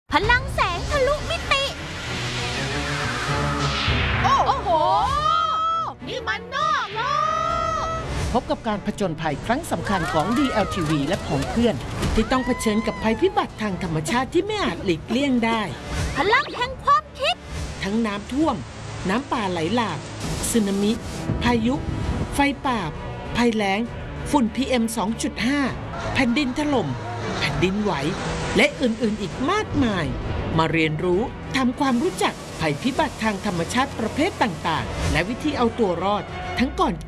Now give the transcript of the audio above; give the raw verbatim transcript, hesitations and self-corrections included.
พลังแสงทะลุมิติโอ้โหนี่มันนอกโลกพบกับการผจญภัยครั้งสำคัญของ ดี แอล ที วี และของเพื่อนที่ต้องเผชิญกับภัยพิบัติทางธรรมชาติที่ไม่อาจหลีกเลี่ยงได้พลังแห่งความคิดทั้งน้ำท่วมน้ำป่าไหลหลากสึนามิ พายุ ไฟป่า ภัยแล้ง ฝุ่น พี เอ็ม สองจุดห้า แผ่นดินถล่มแผ่นดินไหวและอื่นๆอีกมากมายมาเรียนรู้ทำความรู้จักภัยพิบัติทางธรรมชาติประเภทต่างๆและวิธีเอาตัวรอดทั้งก่อน